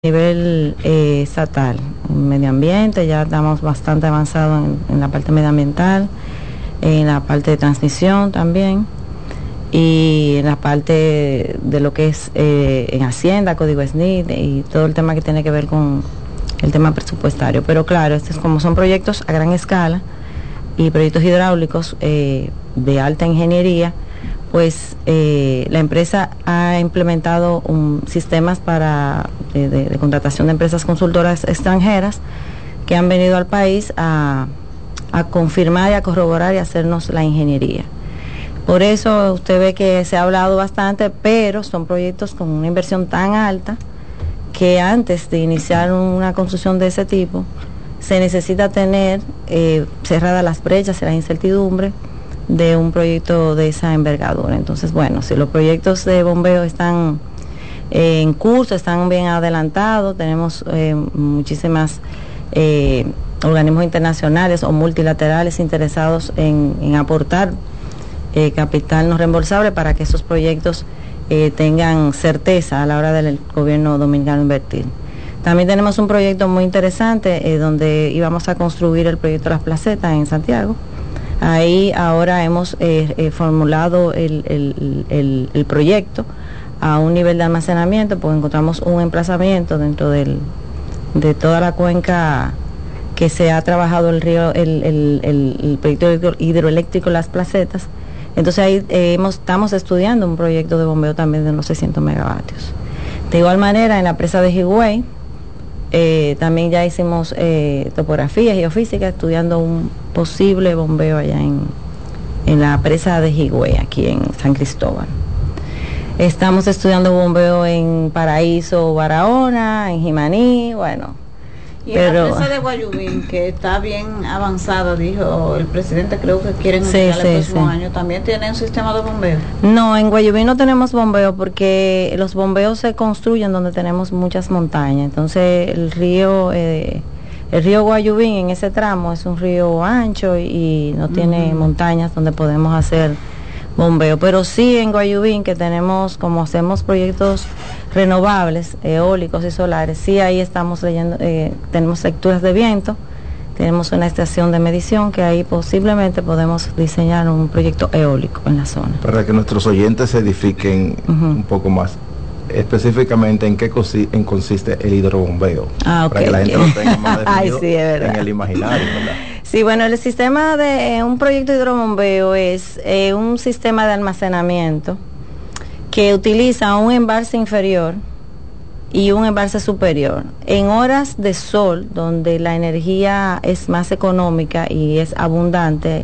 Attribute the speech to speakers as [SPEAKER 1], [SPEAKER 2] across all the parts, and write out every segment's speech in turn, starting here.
[SPEAKER 1] nivel estatal. En medio ambiente ya estamos bastante avanzados en la parte medioambiental, en la parte de transmisión también, y en la parte de lo que es en Hacienda, Código SNID y todo el tema que tiene que ver con el tema presupuestario. Pero claro, como son proyectos a gran escala y proyectos hidráulicos de alta ingeniería, pues la empresa ha implementado sistemas de contratación de empresas consultoras extranjeras que han venido al país a confirmar y a corroborar y hacernos la ingeniería. Por eso usted ve que se ha hablado bastante, pero son proyectos con una inversión tan alta que antes de iniciar una construcción de ese tipo se necesita tener cerradas las brechas y la incertidumbre de un proyecto de esa envergadura. Entonces, bueno, si los proyectos de bombeo están en curso, están bien adelantados, tenemos muchísimas organismos internacionales o multilaterales interesados en aportar capital no reembolsable para que esos proyectos tengan certeza a la hora del gobierno dominicano invertir. También tenemos un proyecto muy interesante donde íbamos a construir el proyecto Las Placetas en Santiago. Ahí ahora hemos formulado el proyecto a un nivel de almacenamiento, pues encontramos un emplazamiento dentro de toda la cuenca que se ha trabajado el proyecto hidroeléctrico Las Placetas. Entonces ahí estamos estudiando un proyecto de bombeo también de unos 600 megavatios. De igual manera, en la presa de Higüey, también ya hicimos topografía geofísica estudiando un posible bombeo allá en la presa de Higüey, aquí en San Cristóbal. Estamos estudiando bombeo en Paraíso, Barahona, en Jimaní, bueno.
[SPEAKER 2] Y en la presa de Guayubín, que está bien avanzada, dijo el presidente, creo que quieren iniciar el próximo año, ¿también tiene un sistema de bombeo?
[SPEAKER 1] No, en Guayubín no tenemos bombeo porque los bombeos se construyen donde tenemos muchas montañas. Entonces el río Guayubín en ese tramo es un río ancho y no tiene montañas donde podemos hacer bombeo. Pero sí en Guayubín, que tenemos, como hacemos proyectos renovables, eólicos y solares, sí ahí estamos leyendo, tenemos lecturas de viento, tenemos una estación de medición que ahí posiblemente podemos diseñar un proyecto eólico en la zona.
[SPEAKER 3] Para que nuestros oyentes se edifiquen un poco más, específicamente en qué consiste el hidrobombeo,
[SPEAKER 1] okay,
[SPEAKER 3] para que la gente lo tenga más definido
[SPEAKER 1] sí,
[SPEAKER 3] en el imaginario, ¿verdad?
[SPEAKER 1] Sí, bueno, el sistema de un proyecto de hidrobombeo es un sistema de almacenamiento que utiliza un embalse inferior y un embalse superior. En horas de sol, donde la energía es más económica y es abundante,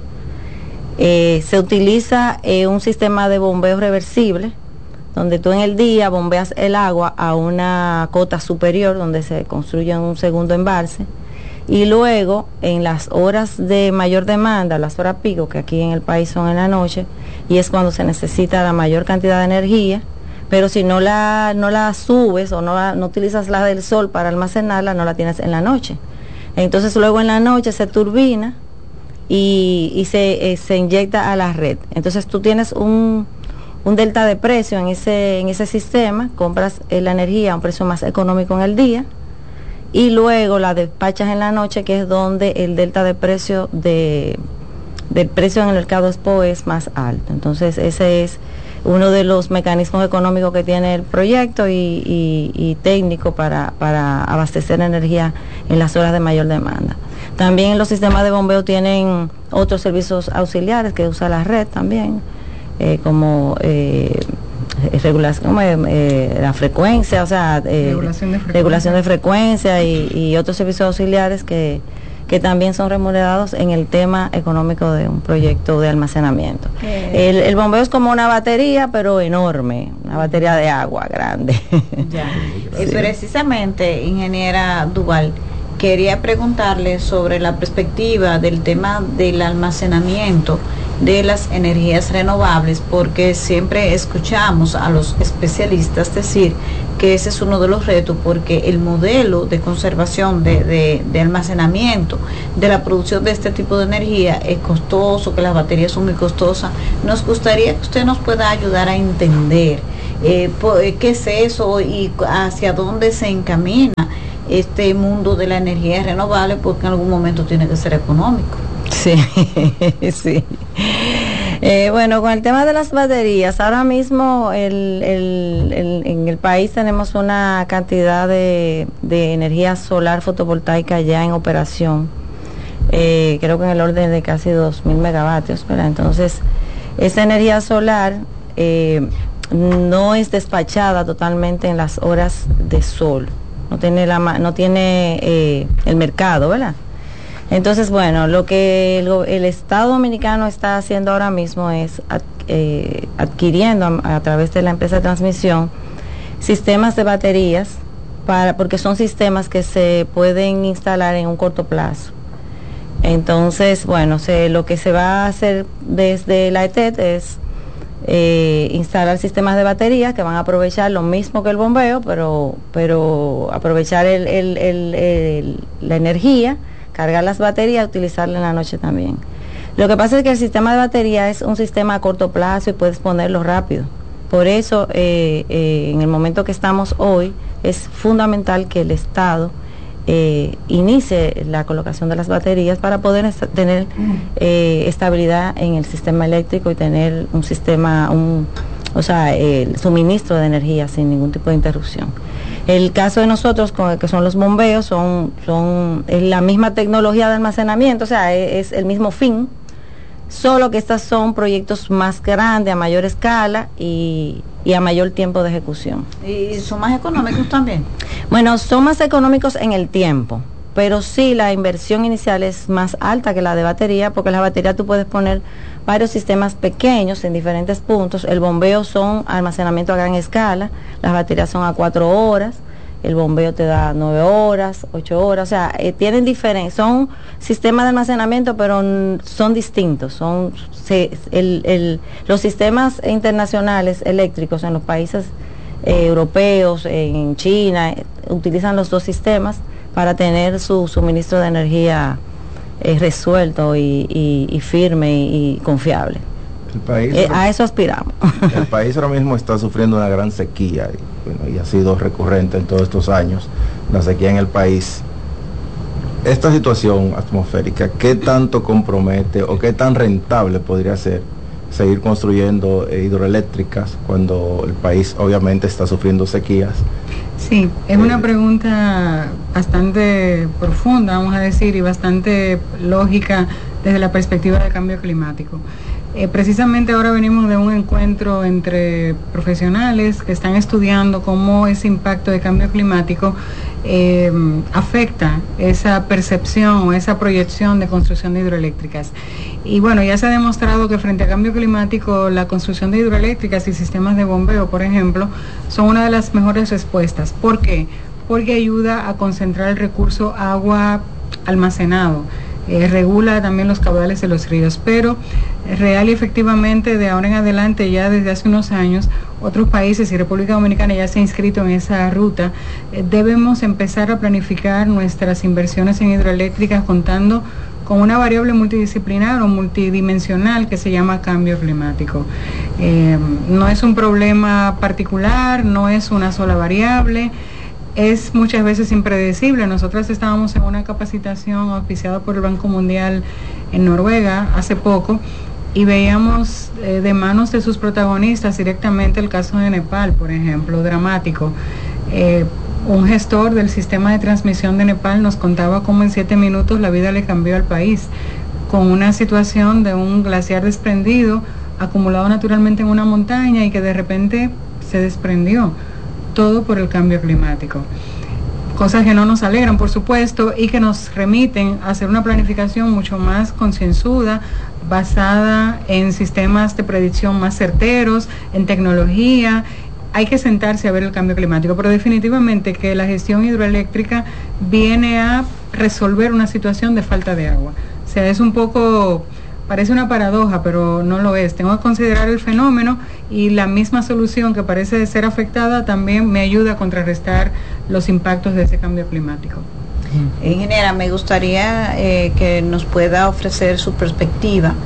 [SPEAKER 1] se utiliza un sistema de bombeo reversible, donde tú en el día bombeas el agua a una cota superior, donde se construye un segundo embalse, y luego en las horas de mayor demanda, las horas pico, que aquí en el país son en la noche, y es cuando se necesita la mayor cantidad de energía, pero si no la subes o no utilizas la del sol para almacenarla, no la tienes en la noche. Entonces luego en la noche se turbina y se inyecta a la red. Entonces tú tienes un delta de precio en ese sistema, compras la energía a un precio más económico en el día, y luego la despachas en la noche, que es donde el delta de precio del precio en el mercado expo es más alto. Entonces ese es uno de los mecanismos económicos que tiene el proyecto y técnico para abastecer energía en las horas de mayor demanda. También los sistemas de bombeo tienen otros servicios auxiliares que usa la red también, como la frecuencia, o sea, regulación de frecuencia y otros servicios auxiliares que también son remunerados en el tema económico de un proyecto de almacenamiento. El bombeo es como una batería, pero enorme, una batería de agua grande.
[SPEAKER 2] Ya. Precisamente, ingeniera Duval, quería preguntarle sobre la perspectiva del tema del almacenamiento de las energías renovables, porque siempre escuchamos a los especialistas decir que ese es uno de los retos, porque el modelo de conservación de almacenamiento de la producción de este tipo de energía es costoso, que las baterías son muy costosas. Nos gustaría que usted nos pueda ayudar a entender ¿Qué es eso y hacia dónde se encamina este mundo de la energía renovable? Porque en algún momento tiene que ser económico.
[SPEAKER 1] Sí, sí. Bueno, con el tema de las baterías, ahora mismo en el país tenemos una cantidad de energía solar fotovoltaica ya en operación, creo que en el orden de casi 2.000 megavatios, ¿verdad? Entonces, esa energía solar no es despachada totalmente en las horas de sol, no tiene el mercado, ¿verdad? Entonces, bueno, lo que el Estado Dominicano está haciendo ahora mismo es adquiriendo a través de la empresa de transmisión sistemas de baterías, porque son sistemas que se pueden instalar en un corto plazo. Entonces, bueno, lo que se va a hacer desde la ETED es instalar sistemas de baterías que van a aprovechar lo mismo que el bombeo, pero aprovechar la energía, cargar las baterías, utilizarla en la noche también. Lo que pasa es que el sistema de batería es un sistema a corto plazo y puedes ponerlo rápido. Por eso, en el momento que estamos hoy, es fundamental que el Estado inicie la colocación de las baterías para poder tener estabilidad en el sistema eléctrico y tener un sistema, el suministro de energía sin ningún tipo de interrupción. El caso de nosotros, que son los bombeos, es la misma tecnología de almacenamiento, es el mismo fin, solo que estos son proyectos más grandes, a mayor escala y a mayor tiempo de ejecución.
[SPEAKER 2] ¿Y son más económicos también?
[SPEAKER 1] Bueno, son más económicos en el tiempo, pero sí la inversión inicial es más alta que la de batería, porque la batería tú puedes poner varios sistemas pequeños en diferentes puntos. El bombeo son almacenamiento a gran escala, las baterías son a 4 horas, el bombeo te da 9 horas, 8 horas, tienen diferencia, son sistemas de almacenamiento, pero son distintos. Los sistemas internacionales eléctricos en los países europeos, en China, utilizan los dos sistemas para tener su suministro de energía resuelto y firme y confiable.
[SPEAKER 3] El país,
[SPEAKER 1] a eso aspiramos.
[SPEAKER 3] El país ahora mismo está sufriendo una gran sequía y ha sido recurrente en todos estos años la sequía en el país. Esta situación atmosférica, ¿qué tanto compromete o qué tan rentable podría ser seguir construyendo hidroeléctricas cuando el país obviamente está sufriendo sequías?
[SPEAKER 4] Sí, es una pregunta bastante profunda, vamos a decir, y bastante lógica desde la perspectiva del cambio climático. Precisamente ahora venimos de un encuentro entre profesionales que están estudiando cómo ese impacto de cambio climático afecta esa percepción o esa proyección de construcción de hidroeléctricas. Y bueno, ya se ha demostrado que frente al cambio climático, la construcción de hidroeléctricas y sistemas de bombeo, por ejemplo, son una de las mejores respuestas. ¿Por qué? Porque ayuda a concentrar el recurso agua almacenado. Regula también los caudales de los ríos, pero real y efectivamente de ahora en adelante, ya desde hace unos años, otros países y República Dominicana ya se ha inscrito en esa ruta. Debemos empezar a planificar nuestras inversiones en hidroeléctricas contando con una variable multidisciplinar o multidimensional que se llama cambio climático. No es un problema particular, no es una sola variable, es muchas veces impredecible. Nosotros estábamos en una capacitación auspiciada por el Banco Mundial en Noruega hace poco y veíamos de manos de sus protagonistas directamente el caso de Nepal, por ejemplo, dramático. Un gestor del sistema de transmisión de Nepal nos contaba cómo en 7 minutos la vida le cambió al país, con una situación de un glaciar desprendido, acumulado naturalmente en una montaña y que de repente se desprendió. Todo por el cambio climático. Cosas que no nos alegran, por supuesto, y que nos remiten a hacer una planificación mucho más concienzuda, basada en sistemas de predicción más certeros, en tecnología. Hay que sentarse a ver el cambio climático, pero definitivamente que la gestión hidroeléctrica viene a resolver una situación de falta de agua. O sea, es un poco... Parece una paradoja, pero no lo es. Tengo que considerar el fenómeno y la misma solución que parece ser afectada también me ayuda a contrarrestar los impactos de ese cambio climático.
[SPEAKER 2] Ingeniera, me gustaría que nos pueda ofrecer su perspectiva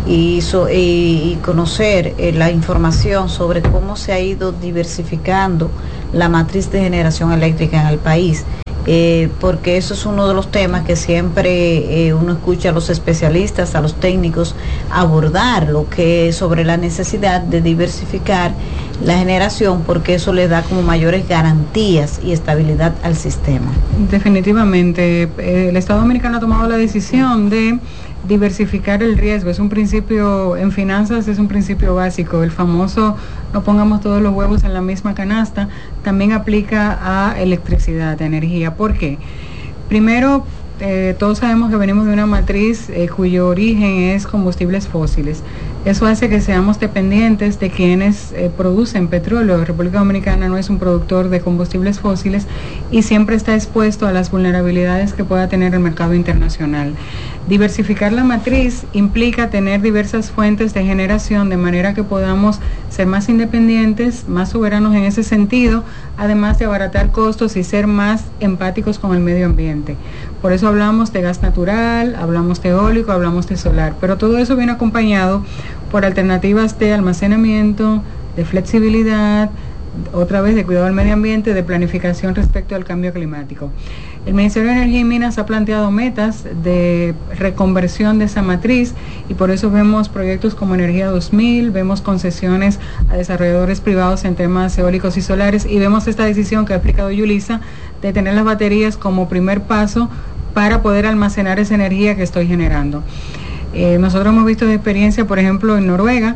[SPEAKER 2] y conocer la información sobre cómo se ha ido diversificando la matriz de generación eléctrica en el país. Porque eso es uno de los temas que siempre uno escucha a los especialistas, a los técnicos abordar, lo que es sobre la necesidad de diversificar la generación, porque eso le da como mayores garantías y estabilidad al sistema.
[SPEAKER 4] Definitivamente, el Estado Dominicano ha tomado la decisión de diversificar el riesgo. Es un principio, en finanzas es un principio básico, el famoso no pongamos todos los huevos en la misma canasta, también aplica a electricidad, a energía. ¿Por qué? Primero, todos sabemos que venimos de una matriz cuyo origen es combustibles fósiles. Eso hace que seamos dependientes de quienes producen petróleo. República Dominicana no es un productor de combustibles fósiles y siempre está expuesto a las vulnerabilidades que pueda tener el mercado internacional. Diversificar la matriz implica tener diversas fuentes de generación de manera que podamos ser más independientes, más soberanos en ese sentido, además de abaratar costos y ser más empáticos con el medio ambiente. Por eso hablamos de gas natural, hablamos de eólico, hablamos de solar, pero todo eso viene acompañado por alternativas de almacenamiento, de flexibilidad, otra vez de cuidado del medio ambiente, de planificación respecto al cambio climático. El Ministerio de Energía y Minas ha planteado metas de reconversión de esa matriz y por eso vemos proyectos como Energía 2000, vemos concesiones a desarrolladores privados en temas eólicos y solares y vemos esta decisión que ha aplicado Yulisa de tener las baterías como primer paso para poder almacenar esa energía que estoy generando. Nosotros hemos visto de experiencia, por ejemplo, en Noruega,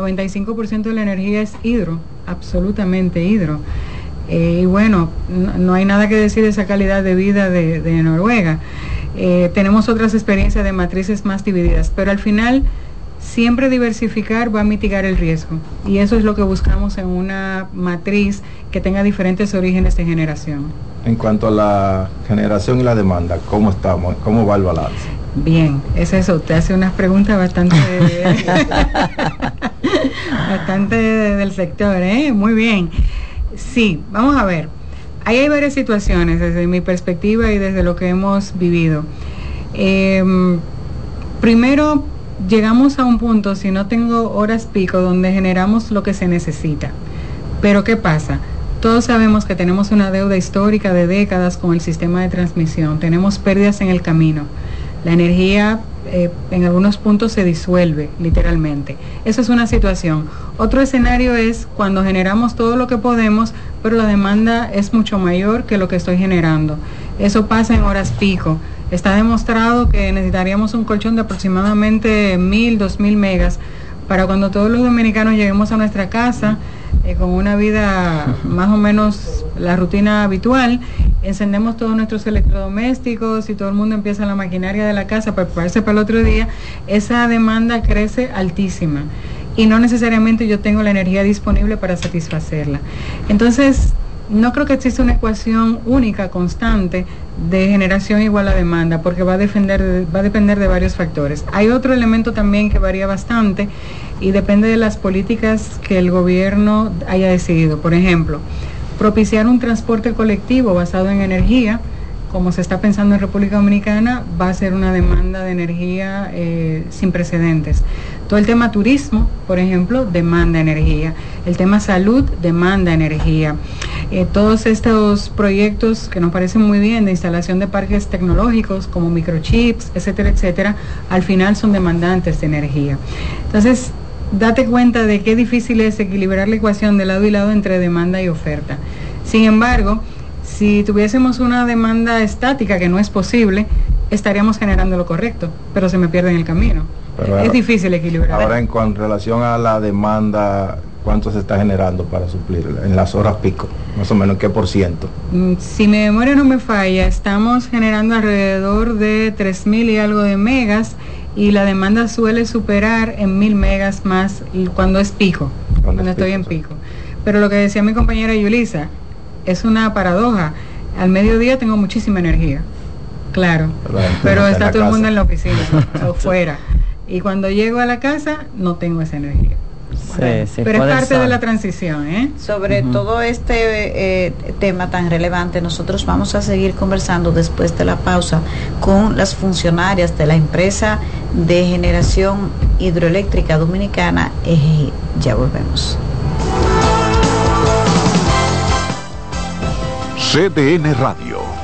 [SPEAKER 4] 95% de la energía es hidro, absolutamente hidro. Y bueno, no hay nada que decir de esa calidad de vida de Noruega. Tenemos otras experiencias de matrices más divididas, pero al final siempre diversificar va a mitigar el riesgo. Y eso es lo que buscamos en una matriz que tenga diferentes orígenes de generación.
[SPEAKER 3] En cuanto a la generación y la demanda, ¿cómo estamos? ¿Cómo va el balance?
[SPEAKER 4] Bien, es eso, usted hace unas preguntas bastante del sector, muy bien. Sí, vamos a ver, ahí hay varias situaciones desde mi perspectiva y desde lo que hemos vivido. Primero, llegamos a un punto, si no tengo horas pico, donde generamos lo que se necesita. Pero ¿qué pasa? Todos sabemos que tenemos una deuda histórica de décadas con el sistema de transmisión, tenemos pérdidas en el camino. La energía en algunos puntos se disuelve, literalmente. Eso es una situación. Otro escenario es cuando generamos todo lo que podemos, pero la demanda es mucho mayor que lo que estoy generando. Eso pasa en horas pico. Está demostrado que necesitaríamos un colchón de aproximadamente 1.000, 2.000 megas para cuando todos los dominicanos lleguemos a nuestra casa con una vida más o menos la rutina habitual, encendemos todos nuestros electrodomésticos y todo el mundo empieza la maquinaria de la casa para prepararse para el otro día, esa demanda crece altísima y no necesariamente yo tengo la energía disponible para satisfacerla. Entonces, no creo que exista una ecuación única, constante, de generación igual a demanda, porque va a depender de varios factores. Hay otro elemento también que varía bastante y depende de las políticas que el gobierno haya decidido. Por ejemplo, propiciar un transporte colectivo basado en energía, como se está pensando en República Dominicana, va a ser una demanda de energía sin precedentes. Todo el tema turismo, por ejemplo, demanda energía. El tema salud demanda energía. Todos estos proyectos que nos parecen muy bien de instalación de parques tecnológicos como microchips, etcétera, etcétera, al final son demandantes de energía. Entonces, date cuenta de qué difícil es equilibrar la ecuación de lado y lado entre demanda y oferta. Sin embargo, si tuviésemos una demanda estática, que no es posible, estaríamos generando lo correcto, pero se me pierde en el camino. Pero es difícil equilibrar.
[SPEAKER 3] Ahora, en relación a la demanda, ¿cuánto se está generando para suplirla en las horas pico? Más o menos, ¿qué por ciento?
[SPEAKER 4] Si mi memoria no me falla, estamos generando alrededor de 3.000 y algo de megas, y la demanda suele superar en 1.000 megas más cuando es pico, cuando estoy en pico. Pero lo que decía mi compañera Yulisa, es una paradoja. Al mediodía tengo muchísima energía, claro, pero está todo el mundo en la oficina o fuera. Y cuando llego a la casa, no tengo esa energía.
[SPEAKER 1] Sí,
[SPEAKER 4] pero es parte de la transición, ¿eh?
[SPEAKER 2] Sobre todo este tema tan relevante, nosotros vamos a seguir conversando después de la pausa con las funcionarias de la empresa de generación hidroeléctrica dominicana, EGI. Ya volvemos.
[SPEAKER 5] CDN Radio.